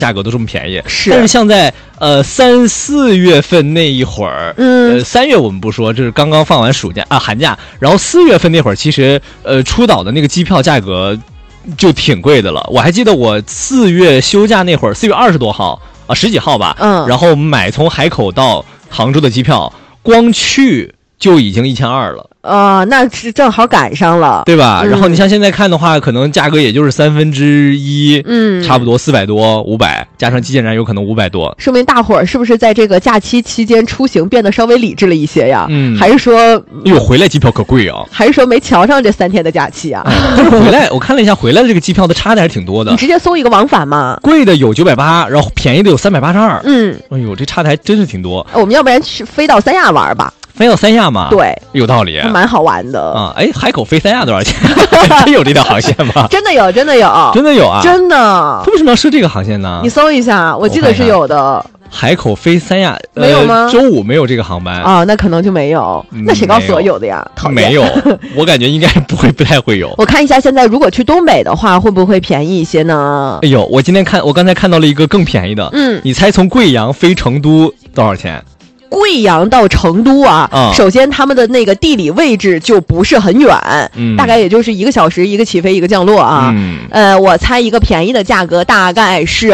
价格都这么便宜。 是， 但是像在3、4月份那一会儿，3月我们不说，这是刚刚放完暑假寒假，然后4月份那会儿，其实出岛的那个机票价格就挺贵的了。我还记得我4月休假那会儿，4月20多号啊，10几号吧，然后买从海口到杭州的机票，光去就已经1200了。 那是正好赶上了， 对吧？然后你像现在看的话，可能价格也就是1/3，差不多400多500，加上基建燃油可能500多。 说明大伙儿是不是在这个假期期间出行变得稍微理智了一些呀？还是说， 回来机票可贵啊？ 还是说没瞧上这3天的假期啊？ 但是回来我看了一下，回来的这个机票的差的还是挺多的。 你直接搜一个往返嘛？ 贵的有980，然后便宜的有382。哎呦，这差的还真是挺多。 我们要不然去飞到三亚玩吧？ 飞到三亚嘛？ 对， 有道理， 蛮好玩的啊！海口飞三亚多少钱？真有这条航线吗？ 真的有，真的有， 真的有啊！ 真的。 他为什么要设这个航线呢？ 你搜一下，我记得是有的。 海口飞三亚没有吗？ 周5没有这个航班啊，那可能就没有。那谁告诉我有的呀？ 没有，我感觉应该不太会有。 我看一下，现在如果去东北的话，会不会便宜一些呢？ 哎呦，我刚才看到了一个更便宜的，你猜从贵阳飞成都多少钱？ 贵阳到成都首先他们的那个地理位置就不是很远，大概也就是1个小时一个起飞一个降落啊。我猜一个便宜的价格大概是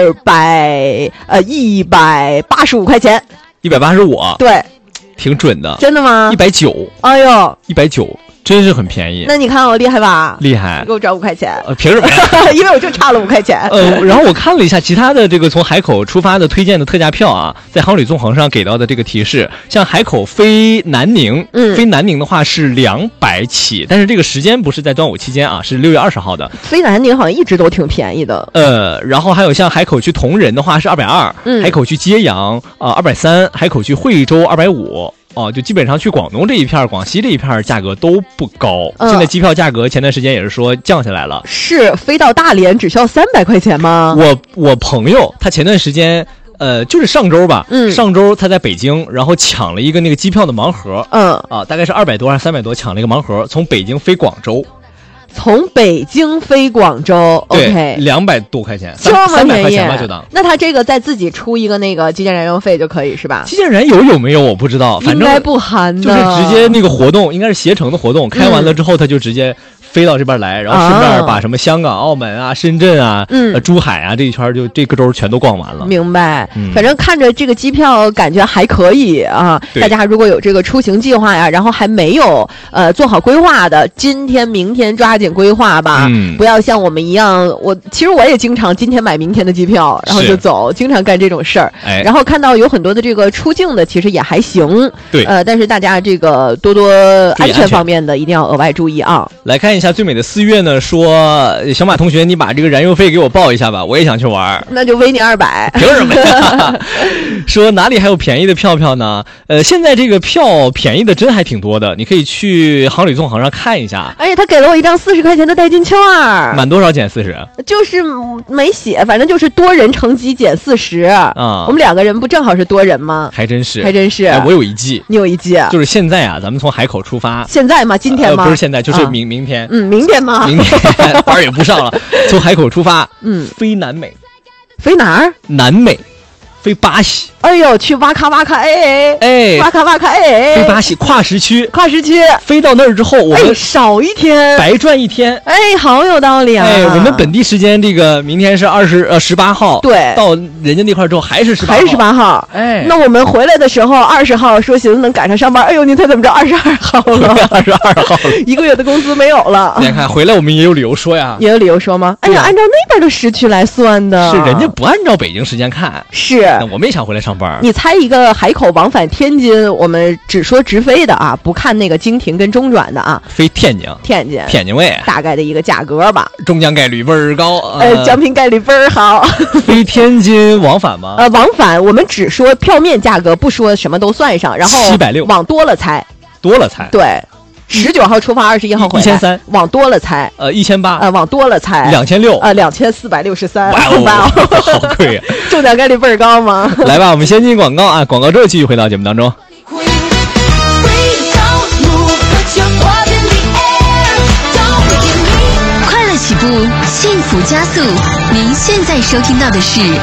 185块钱。 185？ 对， 挺准的。 真的吗 ？190。 哎呦 ，190。真是很便宜。 那你看我厉害吧？ 厉害， 你给我转5块钱。 凭什么呀？ 因为我就差了5块钱。 然后我看了一下其他的这个从海口出发的推荐的特价票啊，在航旅纵横上给到的这个提示，像海口飞南宁，飞南宁的话是200起，但是这个时间不是在端午期间啊，是6月20号的。 飞南宁好像一直都挺便宜的。 然后还有像海口去铜仁的话是220，海口去揭阳230，海口去惠州250。就基本上去广东这一片、广西这一片价格都不高。现在机票价格前段时间也是说降下来了。 是飞到大连只需要300块钱吗？ 我朋友他前段时间就是上周吧，上周他在北京，然后抢了一个那个机票的盲盒，大概是200多还是300多，抢了一个盲盒，从北京飞广州。 从北京飞广州 ，OK， 200多块钱， 这么 300块钱吧，就当。 那他这个再自己出一个那个基建燃油费就可以是吧？ 基建燃油有没有我不知道，反正应该不含的， 就是直接那个活动应该是携程的活动，开完了之后他就直接飞到这边来，然后顺便把什么香港、澳门啊、深圳啊、珠海啊这一圈就这个周全都逛完了。 明白，反正看着这个机票感觉还可以啊。大家如果有这个出行计划呀，然后还没有做好规划的，今天明天抓紧规划吧，不要像我们一样。其实我也经常今天买明天的机票，然后就走，经常干这种事儿。然后看到有很多的这个出境的，其实也还行。 对， 但是大家这个多安全方面的一定要额外注意啊。 来看一下最美的4月呢，说小马同学，你把这个燃油费给我报一下吧，我也想去玩。 那就微你200， 凭什么呀？说哪里还有便宜的票票呢？现在这个票便宜的真还挺多的，你可以去航旅纵横上看一下。 而且他给了我一张40块钱的代金券， 满多少减40？ 就是没写，反正就是多人乘机减40啊。我们2个人不正好是多人吗？ 还真是。我有一计。 你有一计？ 就是现在啊，咱们从海口出发。 现在吗？今天吗？ 不是现在，就是明天。 明天吗？ 明天班也不上了，从海口出发，飞南美。 飞哪儿？ 南美。飞巴西。 哎呦，去哇咔哇咔哇咔哇咔飞巴西跨时区，飞到那儿之后，我们少一天， 白赚一天。 好有道理啊！ 我们本地时间这个明天是18号， 对， 到人家那块之后还是18 号，那我们回来的时候20号说寻思能赶上上班，哎呦，您猜怎么着？22号了，22号了，1个月的工资没有了。 你看回来我们也有理由说呀， 也有理由说吗？按照那边的时区来算的， 是人家不按照北京时间看， 是。 我们也想回来上班。 你猜一个海口往返天津，我们只说直飞的啊，不看那个经停跟中转的啊。 飞天津卫， 大概的一个价格吧。 中奖概率倍儿高， 奖品概率倍儿好。 飞天津往返吗？ 往返我们只说票面价格，不说什么都算上，然后 760， 往多了猜。对。19号出发，21号回来 ，1300， 往多了猜 ，1800， 往多了猜 ，2600， 2463， 哇，好贵啊！ 中奖概率倍儿高吗？ 来吧，我们先进广告啊，广告之后继续回到节目当中。 快乐起步幸福加速。您现在收听到的是